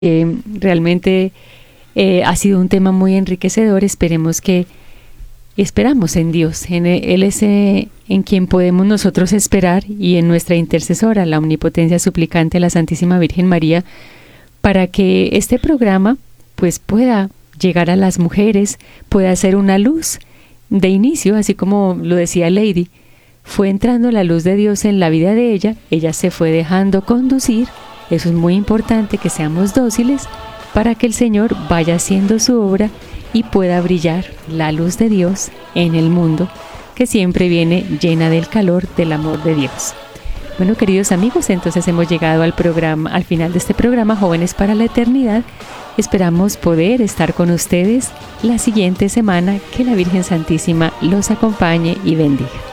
Realmente ha sido un tema muy enriquecedor. Esperamos en Dios, Él es en quien podemos nosotros esperar, y en nuestra intercesora, la omnipotencia suplicante, la Santísima Virgen María, para que este programa pues pueda llegar a las mujeres, pueda ser una luz de inicio, así como lo decía Lady. Fue entrando la luz de Dios en la vida de ella se fue dejando conducir. Eso es muy importante, que seamos dóciles para que el Señor vaya haciendo su obra y pueda brillar la luz de Dios en el mundo, que siempre viene llena del calor del amor de Dios. Bueno, queridos amigos, entonces hemos llegado al final de este programa, Jóvenes para la Eternidad. Esperamos poder estar con ustedes la siguiente semana. Que la Virgen Santísima los acompañe y bendiga.